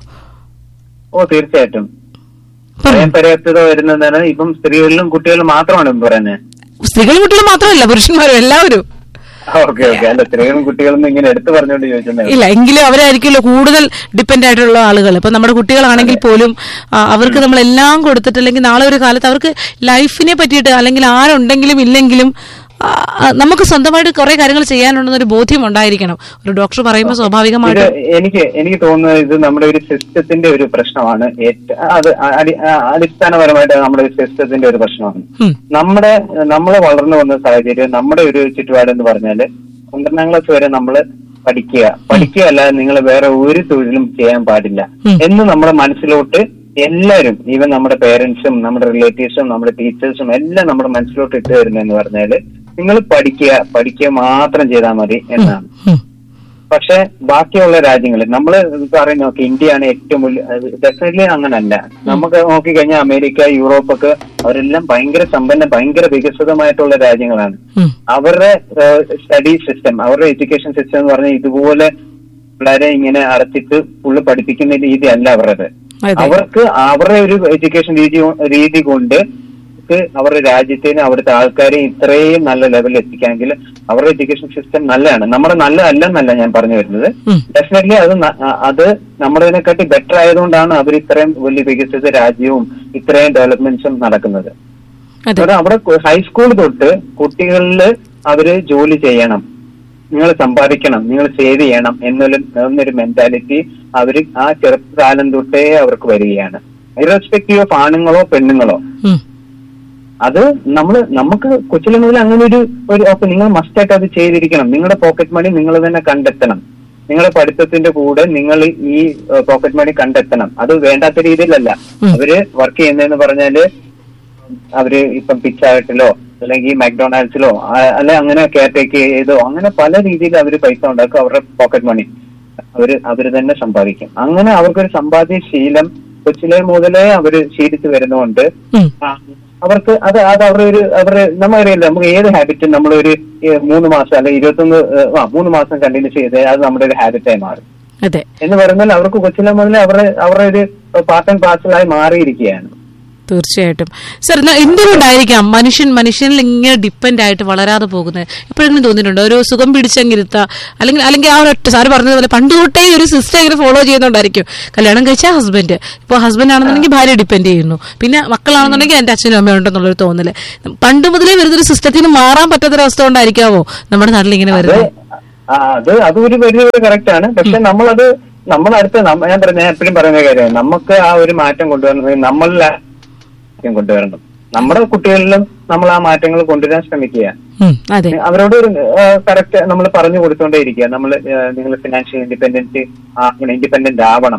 ഓ തീർച്ചയായിട്ടും. സ്വയം പര്യാപ്തത വരുന്നതാണ് ഇപ്പം സ്ത്രീകളിലും കുട്ടികളിലും മാത്രമാണ് പറയുന്നത്. സ്ത്രീകളും കുട്ടികളും മാത്രമല്ല, പുരുഷന്മാരും എല്ലാവരും. ഓക്കെ ഓക്കെ അല്ല സ്ത്രീകളും കുട്ടികളും ഇങ്ങനെ എടുത്തു പറഞ്ഞുകൊണ്ട് ചോദിച്ചത് ഇല്ല, എങ്കിലും അവരായിരിക്കുമല്ലോ കൂടുതൽ ഡിപ്പെൻഡ് ആയിട്ടുള്ള ആളുകൾ. ഇപ്പൊ നമ്മുടെ കുട്ടികളാണെങ്കിൽ പോലും അവർക്ക് നമ്മൾ എല്ലാം കൊടുത്തിട്ട് അല്ലെങ്കിൽ നാളെ ഒരു കാലത്ത് അവർക്ക് ലൈഫിനെ പറ്റിയിട്ട് അല്ലെങ്കിൽ ആരുണ്ടെങ്കിലും ഇല്ലെങ്കിലും നമുക്ക് സ്വന്തമായിട്ട് കുറെ കാര്യങ്ങൾ ചെയ്യാനുണ്ടെന്നൊരു ബോധ്യം ഉണ്ടായിരിക്കണം. ഒരു ഡോക്ടർ പറയുമ്പോൾ സ്വാഭാവികമായിട്ട് എനിക്ക് എനിക്ക് തോന്നുന്നത് ഇത് നമ്മുടെ ഒരു സിസ്റ്റത്തിന്റെ ഒരു പ്രശ്നമാണ്. അത് അടിസ്ഥാനപരമായിട്ട് നമ്മുടെ ഒരു സിസ്റ്റത്തിന്റെ ഒരു പ്രശ്നമാണ്. നമ്മുടെ നമ്മളെ വളർന്നു വന്ന സാഹചര്യം, നമ്മുടെ ഒരു ചുറ്റുപാട് എന്ന് പറഞ്ഞാല് പന്ത്രണ്ടാം ക്ലാസ് വരെ നമ്മള് പഠിക്കുക പഠിക്കുക അല്ലാതെ നിങ്ങൾ വേറെ ഒരു തൊഴിലും ചെയ്യാൻ പാടില്ല എന്ന് നമ്മുടെ മനസ്സിലോട്ട് എല്ലാവരും, ഈവൻ നമ്മുടെ പേരൻസും നമ്മുടെ റിലേറ്റീവ്സും നമ്മുടെ ടീച്ചേഴ്സും എല്ലാം നമ്മുടെ മനസ്സിലോട്ട് ഇട്ട് വരുന്നതെന്ന് പറഞ്ഞാല് നിങ്ങൾ പഠിക്കുക പഠിക്കുക മാത്രം ചെയ്താൽ മതി എന്നാണ്. പക്ഷെ ബാക്കിയുള്ള രാജ്യങ്ങളിൽ നമ്മൾ പറയുന്ന നോക്കി ഇന്ത്യയാണ് ഏറ്റവും വലിയ, ഡെഫിനറ്റ്ലി അങ്ങനല്ല. നമുക്ക് നോക്കിക്കഴിഞ്ഞാൽ അമേരിക്ക, യൂറോപ്പൊക്കെ അവരെല്ലാം ഭയങ്കര സമ്പന്ന ഭയങ്കര വികസിതമായിട്ടുള്ള രാജ്യങ്ങളാണ്. അവരുടെ സ്റ്റഡി സിസ്റ്റം, അവരുടെ എഡ്യൂക്കേഷൻ സിസ്റ്റം എന്ന് പറഞ്ഞാൽ ഇതുപോലെ പിള്ളേരെ ഇങ്ങനെ അടച്ചിട്ട് ഫുള്ള് പഠിപ്പിക്കുന്ന രീതി അല്ല അവരുടെ. അവർക്ക് അവരുടെ ഒരു എഡ്യൂക്കേഷൻ രീതി രീതി കൊണ്ട് അവരുടെ രാജ്യത്തിന് അവിടുത്തെ ആൾക്കാരെ ഇത്രയും നല്ല ലെവലിൽ എത്തിക്കാമെങ്കിൽ അവരുടെ എഡ്യൂക്കേഷൻ സിസ്റ്റം നല്ലതാണ്. നമ്മുടെ നല്ലതല്ലെന്നല്ല ഞാൻ പറഞ്ഞു വരുന്നത്. ഡെഫിനറ്റ്ലി അത് അത് നമ്മുടേതിനെക്കാട്ടി ബെറ്റർ ആയതുകൊണ്ടാണ് അവർ ഇത്രയും വലിയ വികസിത രാജ്യവും ഇത്രയും ഡെവലപ്മെന്റ്സും നടക്കുന്നത്. അവിടെ ഹൈസ്കൂൾ തൊട്ട് കുട്ടികളിൽ അവര് ജോലി ചെയ്യണം, നിങ്ങൾ സമ്പാദിക്കണം, നിങ്ങൾ സേവ് ചെയ്യണം എന്നൊരു എന്നൊരു മെന്റാലിറ്റി അവര് ആ ചെറുപ്പകാലം തൊട്ടേ അവർക്ക് വരികയാണ്. Irrespective of ആണുങ്ങളോ പെണ്ണുങ്ങളോ. അത് നമ്മള് നമുക്ക് കൊച്ചിലെ മുതൽ അങ്ങനെ ഒരു ഒരു ഓക്കെ നിങ്ങൾ മസ്റ്റായിട്ട് അത് ചെയ്തിരിക്കണം. നിങ്ങളുടെ പോക്കറ്റ് മണി നിങ്ങൾ തന്നെ കണ്ടെത്തണം. നിങ്ങളുടെ പഠിത്തത്തിന്റെ കൂടെ നിങ്ങൾ ഈ പോക്കറ്റ് മണി കണ്ടെത്തണം. അത് വേണ്ടാത്ത രീതിയിലല്ല അവര് വർക്ക് ചെയ്യുന്നതെന്ന് പറഞ്ഞാല് അവര് ഇപ്പം പിച്ചായിട്ടിലോ അല്ലെങ്കിൽ മക്ഡൊണാൾഡ്സിലോ അല്ലെ അങ്ങനെ കെയർ ടേക്ക് ചെയ്തോ അങ്ങനെ പല രീതിയിൽ അവര് പൈസ ഉണ്ടാക്കും. അവരുടെ പോക്കറ്റ് മണി അവര് അവര് തന്നെ സമ്പാദിക്കും. അങ്ങനെ അവർക്കൊരു സമ്പാദ്യ ശീലം കൊച്ചിലെ മുതലേ അവര് ശീലിച്ചു വരുന്നതുകൊണ്ട് അവർക്ക് അത് അത് അവരുടെ ഒരു അവരുടെ നമ്മറിയില്ല നമുക്ക് ഏത് ഹാബിറ്റും നമ്മളൊരു മൂന്ന് മാസം അല്ലെങ്കിൽ ഇരുപത്തൊന്ന് ആ മൂന്ന് മാസം കണ്ടിന്യൂ ചെയ്ത് അത് നമ്മുടെ ഒരു ഹാബിറ്റായി മാറും എന്ന് പറഞ്ഞാൽ അവർക്ക് കൊച്ചിലെ മുതലേ അവരുടെ അവരുടെ ഒരു പാർട്ട് ആൻഡ് പാർസലായി മാറിയിരിക്കുകയാണ്. തീർച്ചയായിട്ടും സർ, എന്തുകൊണ്ടായിരിക്കാം മനുഷ്യൻ മനുഷ്യനിൽ ഇങ്ങനെ ഡിപ്പെൻഡ് ആയിട്ട് വളരാതെ പോകുന്നത്? എപ്പോഴെങ്കിലും തോന്നിയിട്ടുണ്ടോ ഒരു സുഖം പിടിച്ചങ്ങിരുത്ത അല്ലെങ്കിൽ അല്ലെങ്കിൽ ആ ഒറ്റ സാറ് പറഞ്ഞതുപോലെ പണ്ട് തൊട്ടേ ഒരു സിസ്റ്റം ഇങ്ങനെ ഫോളോ ചെയ്യുന്നോണ്ടായിരിക്കും. കല്യാണം കഴിച്ചാൽ ഹസ്ബൻഡ്, ഇപ്പോൾ ഹസ്ബൻഡ് ആണെന്നുണ്ടെങ്കിൽ ഭാര്യ ഡിപ്പെൻഡ് ചെയ്യുന്നു, പിന്നെ മക്കളാണെന്നുണ്ടെങ്കിൽ എന്റെ അച്ഛനും അമ്മയും ഉണ്ടെന്നുള്ളൊരു തോന്നല് പണ്ട് മുതലേ വരുന്നൊരു സിസ്റ്റത്തിന് മാറാൻ പറ്റാത്തൊരവസ്ഥ കൊണ്ടായിരിക്കാവോ നമ്മുടെ നാട്ടിൽ ഇങ്ങനെ വരുന്നത്? അത് അതൊരു വലിയൊരു കറക്റ്റ് ആണ്. പക്ഷെ നമ്മളത് നമ്മളടുത്ത് ഞാൻ പറഞ്ഞ ഞാൻ എപ്പോഴും പറയുന്ന കാര്യമാണ്, നമുക്ക് ആ ഒരു മാറ്റം കൊണ്ടുവരണം, നമ്മളിൽ കൊണ്ടുവരണം. നമ്മുടെ കുട്ടികളിലും നമ്മൾ ആ മാറ്റങ്ങൾ കൊണ്ടുവരാൻ ശ്രമിക്കുക. അവരോട് ഒരു കറക്റ്റ് നമ്മൾ പറഞ്ഞു കൊടുത്തോണ്ടേ ഇരിക്കുക. നമ്മൾ നിങ്ങൾ ഫിനാൻഷ്യൽ ഇൻഡിപെൻഡന്റ് ഇൻഡിപെൻഡന്റ് ആവണം.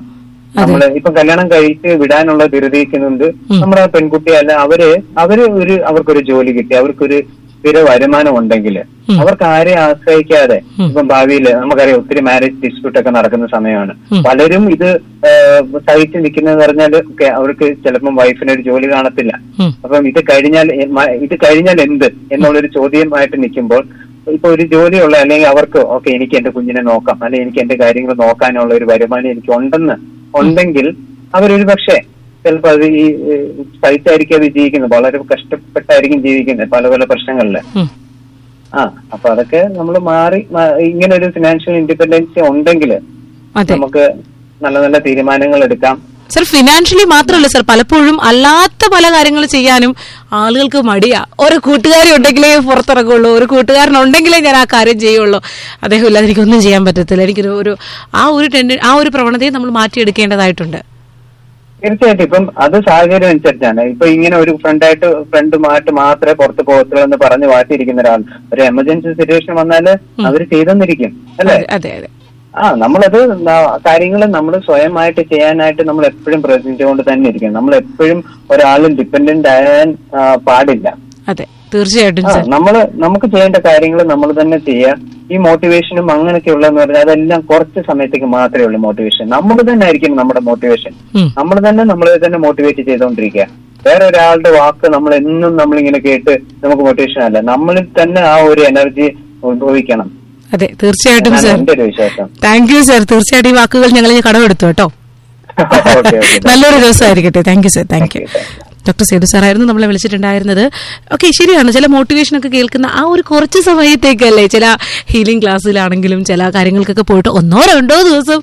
നമ്മള് ഇപ്പൊ കല്യാണം കഴിച്ച് വിടാനുള്ള ധൃതിക്കുന്നുണ്ട് നമ്മുടെ പെൺകുട്ടി അല്ല അവര് അവര് ഒരു അവർക്കൊരു ജോലി കിട്ടി, അവർക്കൊരു സ്ഥിര വരുമാനം ഉണ്ടെങ്കിൽ അവർക്ക് ആരെ ആശ്രയിക്കാതെ ഇപ്പം ഭാവിയിൽ നമുക്കറിയാം ഒത്തിരി മാരേജ് ഡിസ്പ്യൂട്ട് ഒക്കെ നടക്കുന്ന സമയമാണ്. പലരും ഇത് സഹിച്ച് നിൽക്കുന്നത് പറഞ്ഞാൽ അവർക്ക് ചിലപ്പം വൈഫിനൊരു ജോലി കാണത്തില്ല. അപ്പം ഇത് കഴിഞ്ഞാൽ ഇത് കഴിഞ്ഞാൽ എന്ത് എന്നുള്ളൊരു ചോദ്യമായിട്ട് നിൽക്കുമ്പോൾ ഇപ്പൊ ഒരു ജോലിയുള്ള അല്ലെങ്കിൽ അവർക്ക് ഓക്കെ എനിക്ക് എന്റെ കുഞ്ഞിനെ നോക്കാം, അല്ലെങ്കിൽ എനിക്ക് എന്റെ കാര്യങ്ങൾ നോക്കാനുള്ള ഒരു വരുമാനം എനിക്ക് ഉണ്ടെന്ന് ഉണ്ടെങ്കിൽ അവരൊരു പക്ഷേ ചിലപ്പോ അത് ഈ സഹിച്ചായിരിക്കും അത് ജീവിക്കുന്നത്, വളരെ കഷ്ടപ്പെട്ടായിരിക്കും ജീവിക്കുന്നത് പല പല പ്രശ്നങ്ങളില്. ആ അപ്പൊ അതൊക്കെ നമ്മൾ മാറി ഇങ്ങനെ ഒരു ഫിനാൻഷ്യൽ ഇൻഡിപെൻഡൻസി ഉണ്ടെങ്കിൽ നമുക്ക് നല്ല നല്ല തീരുമാനങ്ങൾ എടുക്കാം. സർ ഫിനാൻഷ്യലി മാത്രമല്ല സർ, പലപ്പോഴും അല്ലാത്ത പല കാര്യങ്ങൾ ചെയ്യാനും ആളുകൾക്ക് മടിയാ. ഒരു കൂട്ടുകാരി ഉണ്ടെങ്കിലേ പുറത്തിറങ്ങുള്ളൂ, ഒരു കൂട്ടുകാരനുണ്ടെങ്കിലേ ഞാൻ ആ കാര്യം ചെയ്യുള്ളൂ, അദ്ദേഹം ഇല്ലാതെ എനിക്കൊന്നും ചെയ്യാൻ പറ്റത്തില്ല. എനിക്കൊരു ഒരു ആ ഒരു ടെൻഡൻ ആ ഒരു പ്രവണതയെ നമ്മൾ മാറ്റിയെടുക്കേണ്ടതായിട്ടുണ്ട്. തീർച്ചയായിട്ടും ഇപ്പം അത് സാഹചര്യം അനുസരിച്ചാണ്. ഇപ്പൊ ഇങ്ങനെ ഒരു ഫ്രണ്ടായിട്ട് ഫ്രണ്ടുമായിട്ട് മാത്രമേ പുറത്ത് പോകത്തുള്ളൂ എന്ന് പറഞ്ഞ് മാറ്റിയിരിക്കുന്ന ഒരാൾ ഒരു എമർജൻസി സിറ്റുവേഷൻ വന്നാല് അവര് ചെയ്തെന്നിരിക്കും അല്ലേ? അതെ അതെ. ആ നമ്മളത് കാര്യങ്ങൾ നമ്മൾ സ്വയമായിട്ട് ചെയ്യാനായിട്ട് നമ്മൾ എപ്പോഴും പ്രയത്നിച്ചുകൊണ്ട് തന്നെ ഇരിക്കണം. നമ്മൾ എപ്പോഴും ഒരാളും ഡിപ്പെൻഡന്റ് ആകാൻ പാടില്ല. അതെ തീർച്ചയായിട്ടും. നമ്മള് നമുക്ക് ചെയ്യേണ്ട കാര്യങ്ങൾ നമ്മൾ തന്നെ ചെയ്യാം. ഈ മോട്ടിവേഷനും അങ്ങനെയൊക്കെ ഉള്ളതെന്ന് പറഞ്ഞാൽ അതെല്ലാം കുറച്ച് സമയത്തേക്ക് മാത്രമേ ഉള്ളൂ. മോട്ടിവേഷൻ നമ്മൾ തന്നെ ആയിരിക്കും നമ്മുടെ മോട്ടിവേഷൻ. നമ്മൾ തന്നെ നമ്മളെ തന്നെ മോട്ടിവേറ്റ് ചെയ്തുകൊണ്ടിരിക്കുക. വേറെ ഒരാളുടെ വാക്ക് നമ്മൾ എന്നും നമ്മളിങ്ങനെ കേട്ട് നമുക്ക് മോട്ടിവേഷൻ അല്ല, നമ്മളിൽ തന്നെ ആ ഒരു എനർജി ഉത്ഭവിക്കണം. അതെ തീർച്ചയായിട്ടും സർ. എന്റെ ഒരു വിശ്വാസം. Thank you sir. തീർച്ചയായിട്ടും ഈ വാക്കുകൾ ഞങ്ങൾ കടമെടുത്തു കേട്ടോ. നല്ലൊരു ദിവസമായിരിക്കട്ടെ. Thank you sir. Thank you. Doctor Sethu സാറായിരുന്നു നമ്മളെ വിളിച്ചിട്ടുണ്ടായിരുന്നത്. ഓക്കെ ശരിയാണ്, ചില മോട്ടിവേഷനൊക്കെ കേൾക്കുന്ന ആ ഒരു കുറച്ച് സമയത്തേക്കല്ലേ, ചില ഹീലിംഗ് ക്ലാസ്സിലാണെങ്കിലും ചില കാര്യങ്ങൾക്കൊക്കെ പോയിട്ട് ഒന്നോ രണ്ടോ ദിവസം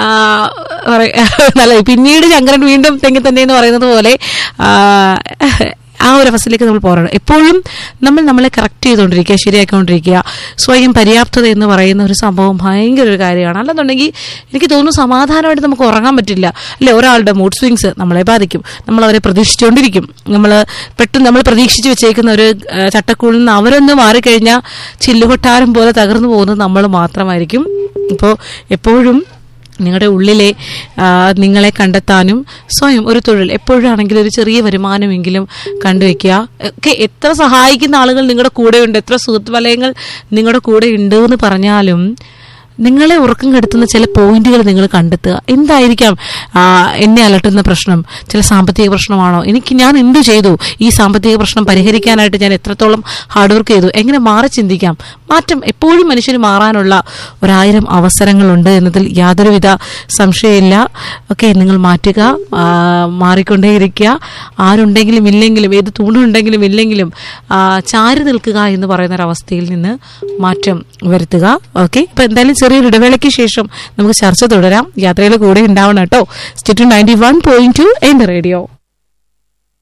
നല്ല പിന്നീട് ശങ്കരൻ വീണ്ടും തെങ്ങി തന്നെ എന്ന് പറയുന്നത് പോലെ ആ ഒരു അവസ്ഥയിലേക്ക് നമ്മൾ പോകണം. എപ്പോഴും നമ്മൾ നമ്മളെ കറക്റ്റ് ചെയ്തുകൊണ്ടിരിക്കുക, ശരിയാക്കിക്കൊണ്ടിരിക്കുക. സ്വയം പര്യാപ്തത എന്ന് പറയുന്ന ഒരു സംഭവം ഭയങ്കര ഒരു കാര്യമാണ്. അല്ലെന്നുണ്ടെങ്കിൽ എനിക്ക് തോന്നുന്നു സമാധാനമായിട്ട് നമുക്ക് ഉറങ്ങാൻ പറ്റില്ല അല്ലെ. ഒരാളുടെ മൂഡ് സ്വിങ്സ് നമ്മളെ ബാധിക്കും. നമ്മൾ അവരെ പ്രതീക്ഷിച്ചുകൊണ്ടിരിക്കും. നമ്മൾ പെട്ടെന്ന് നമ്മൾ പ്രതീക്ഷിച്ച് വെച്ചേക്കുന്ന ഒരു ചട്ടക്കൂടിൽ നിന്ന് അവരൊന്ന് മാറിക്കഴിഞ്ഞാൽ ചില്ലുകൊട്ടാരം പോലെ തകർന്നു പോകുന്നത് നമ്മൾ മാത്രമായിരിക്കും. ഇപ്പോൾ എപ്പോഴും നിങ്ങളുടെ ഉള്ളിലെ നിങ്ങളെ കണ്ടെത്താനും സ്വയം ഒരു തൊഴിൽ എപ്പോഴാണെങ്കിലും ഒരു ചെറിയ വരുമാനമെങ്കിലും കണ്ടുവയ്ക്കുക. ഒക്കെ എത്ര സഹായിക്കുന്ന ആളുകൾ നിങ്ങളുടെ കൂടെയുണ്ട്, എത്ര സുഹൃത്ത് വലയങ്ങൾ നിങ്ങളുടെ കൂടെ ഉണ്ട് എന്ന് പറഞ്ഞാലും നിങ്ങളെ ഉറക്കം കെടുത്തുന്ന ചില പോയിന്റുകൾ നിങ്ങൾ കണ്ടെത്തുക. എന്തായിരിക്കാം എന്നെ അലട്ടുന്ന പ്രശ്നം? ചില സാമ്പത്തിക പ്രശ്നമാണോ? എനിക്ക് ഞാൻ എന്തു ചെയ്തു ഈ സാമ്പത്തിക പ്രശ്നം പരിഹരിക്കാനായിട്ട്? ഞാൻ എത്രത്തോളം ഹാർഡ് വർക്ക് ചെയ്തു? എങ്ങനെ മാറി ചിന്തിക്കാം? മാറ്റം എപ്പോഴും മനുഷ്യന് മാറാനുള്ള ഒരായിരം അവസരങ്ങളുണ്ട് എന്നതിൽ യാതൊരുവിധ സംശയമില്ല. ഓക്കെ നിങ്ങൾ മാറ്റുക, മാറിക്കൊണ്ടേയിരിക്കുക. ആരുണ്ടെങ്കിലും ഇല്ലെങ്കിലും, ഏത് തൂണുണ്ടെങ്കിലും ഇല്ലെങ്കിലും ചാരി നിൽക്കുക എന്ന് പറയുന്ന ഒരവസ്ഥയിൽ നിന്ന് മാറ്റം വരുത്തുക. ഓക്കെ ഇപ്പൊ എന്തായാലും ചെറിയൊരു ഇടവേളയ്ക്ക് ശേഷം നമുക്ക് ചർച്ച തുടരാം. യാത്രയിൽ കൂടെ ഉണ്ടാവണം കേട്ടോ. State ninety one point two എന്റെ റേഡിയോ.